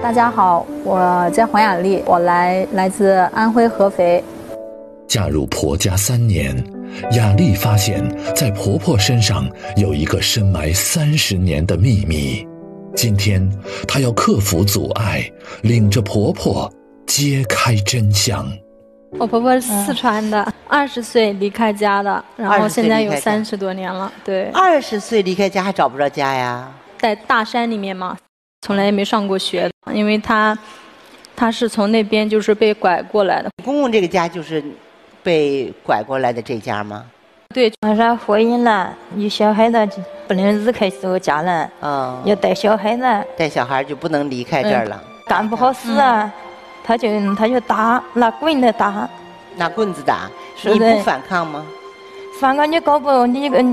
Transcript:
大家好，我叫黄雅丽，我来自安徽合肥。 嫁入婆家3年，雅丽发现在婆婆身上有一个深埋30年的秘密。今天她要克服阻碍，领着婆婆揭开真相。 我婆婆是四川的，20岁离开家的，然后现在有30多年了。对 ，20岁离开家还找不着家呀？ 在大山里面嘛，从来也没上过学，因为她是从那边就是被拐过来的。 公公这个家就是被拐过来的这家吗？ 对， 他说婚姻了，有小孩子不能离开这个家人，要带小孩子， 带小孩就不能离开这儿了。 干不好事啊，他就打，拿棍子打， 拿棍子打。你不反抗吗？ 反抗你搞不你